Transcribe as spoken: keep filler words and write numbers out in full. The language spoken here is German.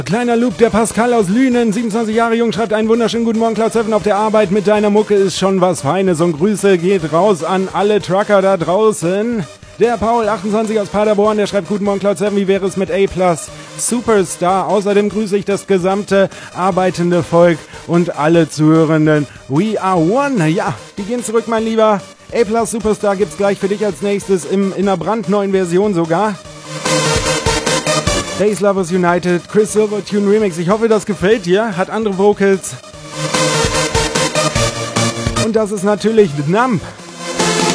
Kleiner Loop, der Pascal aus Lünen, siebenundzwanzig Jahre jung, schreibt einen wunderschönen guten Morgen, Cloud sieben auf der Arbeit. Mit deiner Mucke ist schon was Feines und Grüße geht raus an alle Trucker da draußen. Der Paul, achtundzwanzig aus Paderborn, der schreibt guten Morgen, Cloud sieben, wie wäre es mit A-Plus Superstar? Außerdem grüße ich das gesamte arbeitende Volk und alle Zuhörenden. We are one. Ja, die gehen zurück, mein Lieber. A-Plus Superstar gibt's gleich für dich als nächstes im, in einer brandneuen Version sogar. Days Lovers United, Chris Silvertune Remix. Ich hoffe, das gefällt dir. Hat andere Vocals. Und das ist natürlich Numb.